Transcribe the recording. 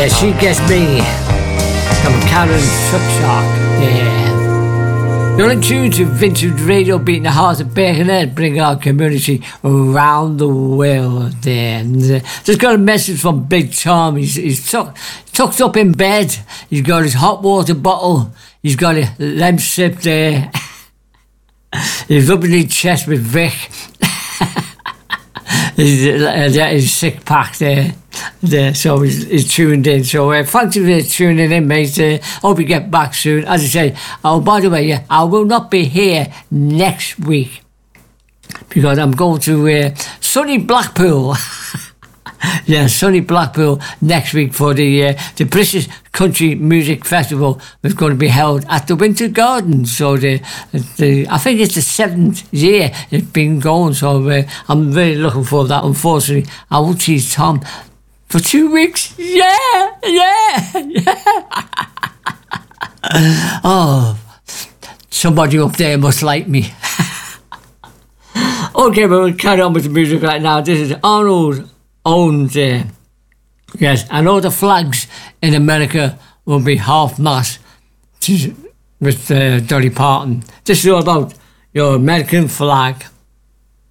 Yeah, She Gets Me from Karen Shuckshark. Yeah. You're in tune to Vintage Radio, beating the heart of Birkenhead, bringing our community around the world. There. Just got a message from Big Tom. He's tucked up in bed. He's got his hot water bottle. He's got a lemon sip there. He's rubbing his chest with Vic. His sick pack there. So he's tuned in. So thanks for tuning in, mate. Hope you get back soon. As I say, oh, by the way, I will not be here next week because I'm going to sunny Blackpool. Yeah, sunny Blackpool next week for the British Country Music Festival that's going to be held at the Winter Garden. So I think it's the 7th year it's been going. So I'm really looking forward to that. Unfortunately, I won't see Tom for 2 weeks. Yeah. Oh, somebody up there must like me. Okay, we'll carry on with the music right now. This is Arnold Owens. Yes, I know the flags in America will be half-mast with Dolly Parton. This is all about your American flag.